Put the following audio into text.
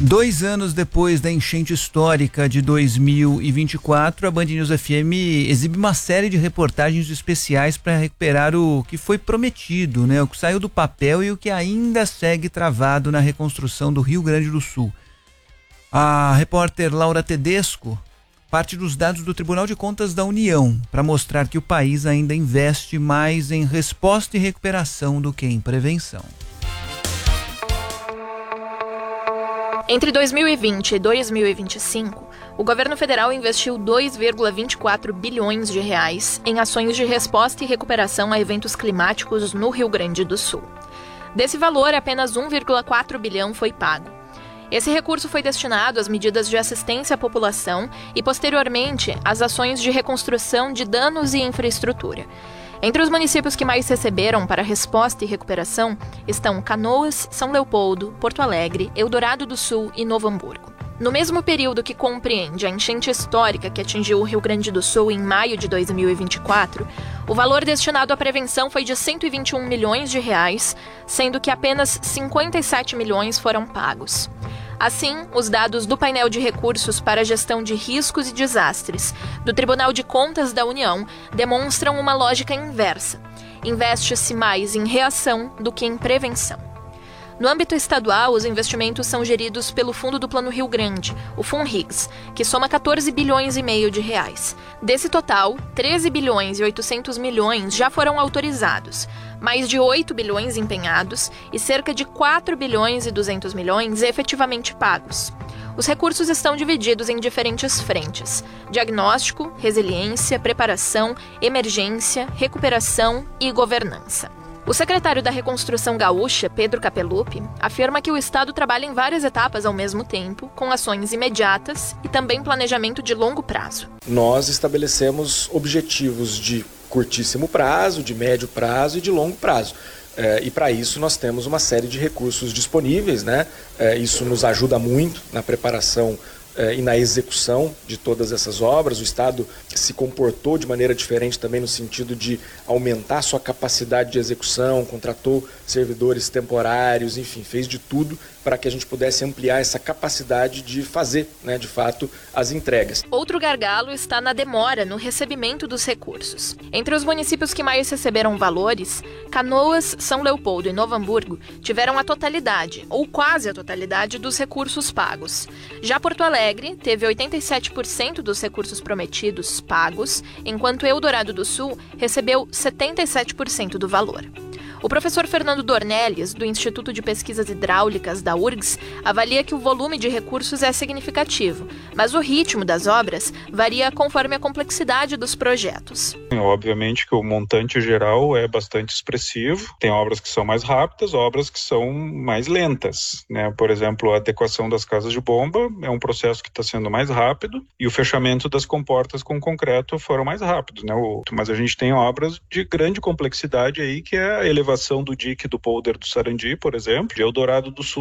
2 anos depois da enchente histórica de 2024, a Band News FM exibe uma série de reportagens especiais para recuperar o que foi prometido, né? O que saiu do papel e o que ainda segue travado na reconstrução do Rio Grande do Sul. A repórter Laura Tedesco parte dos dados do Tribunal de Contas da União para mostrar que o país ainda investe mais em resposta e recuperação do que em prevenção. Entre 2020 e 2025, o governo federal investiu 2,24 bilhões de reais em ações de resposta e recuperação a eventos climáticos no Rio Grande do Sul. Desse valor, apenas 1,4 bilhão foi pago. Esse recurso foi destinado às medidas de assistência à população e, posteriormente, às ações de reconstrução de danos e infraestrutura. Entre os municípios que mais receberam para resposta e recuperação estão Canoas, São Leopoldo, Porto Alegre, Eldorado do Sul e Novo Hamburgo. No mesmo período que compreende a enchente histórica que atingiu o Rio Grande do Sul em maio de 2024, o valor destinado à prevenção foi de 121 milhões de reais, sendo que apenas 57 milhões foram pagos. Assim, os dados do painel de recursos para a gestão de riscos e desastres do Tribunal de Contas da União demonstram uma lógica inversa. Investe-se mais em reação do que em prevenção. No âmbito estadual, os investimentos são geridos pelo Fundo do Plano Rio Grande, o FUNRIGS, que soma 14 bilhões e meio de reais. Desse total, 13 bilhões e 800 milhões já foram autorizados, mais de 8 bilhões empenhados e cerca de 4 bilhões e 200 milhões efetivamente pagos. Os recursos estão divididos em diferentes frentes: diagnóstico, resiliência, preparação, emergência, recuperação e governança. O secretário da Reconstrução Gaúcha, Pedro Capellupi, afirma que o Estado trabalha em várias etapas ao mesmo tempo, com ações imediatas e também planejamento de longo prazo. Nós estabelecemos objetivos de curtíssimo prazo, de médio prazo e de longo prazo. E para isso nós temos uma série de recursos disponíveis, né? Isso nos ajuda muito na preparação e na execução de todas essas obras. O Estado se comportou de maneira diferente também no sentido de aumentar sua capacidade de execução, contratou servidores temporários, enfim, fez de tudo para que a gente pudesse ampliar essa capacidade de fazer, né, de fato, as entregas. Outro gargalo está na demora no recebimento dos recursos. Entre os municípios que mais receberam valores, Canoas, São Leopoldo e Novo Hamburgo tiveram a totalidade, ou quase a totalidade, dos recursos pagos. Já Porto Alegre teve 87% dos recursos prometidos pagos, enquanto Eldorado do Sul recebeu 77% do valor. O professor Fernando Dornelles, do Instituto de Pesquisas Hidráulicas da URGS, avalia que o volume de recursos é significativo, mas o ritmo das obras varia conforme a complexidade dos projetos. Obviamente que o montante geral é bastante expressivo, tem obras que são mais rápidas, obras que são mais lentas, né? Por exemplo, a adequação das casas de bomba é um processo que está sendo mais rápido e o fechamento das comportas com concreto foram mais rápidos, né? Mas a gente tem obras de grande complexidade aí, que é a elevação do dique do polder do Sarandi, por exemplo, de Eldorado do Sul